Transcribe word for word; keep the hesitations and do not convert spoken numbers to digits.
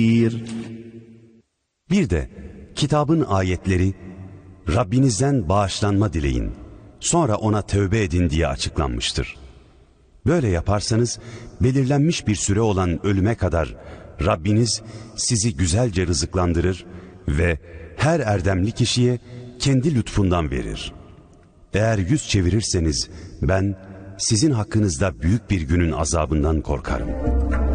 Bir de kitabın ayetleri Rabbinizden bağışlanma dileyin, sonra ona tövbe edin diye açıklanmıştır. Böyle yaparsanız belirlenmiş bir süre olan ölüme kadar Rabbiniz sizi güzelce rızıklandırır ve her erdemli kişiye kendi lütfundan verir. Eğer yüz çevirirseniz ben sizin hakkınızda büyük bir günün azabından korkarım.